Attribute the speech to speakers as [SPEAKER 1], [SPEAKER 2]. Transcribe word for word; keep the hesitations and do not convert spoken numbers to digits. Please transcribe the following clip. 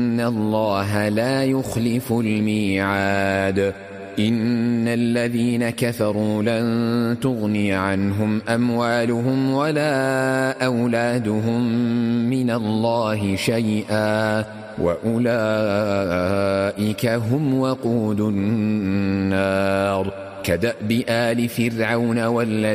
[SPEAKER 1] إن الله لا يخلف الميعاد إن الذين كفروا لن تغني عنهم أموالهم ولا أولادهم من الله شيئا وأولئك هم وقود النار كدأب آل فرعون والذين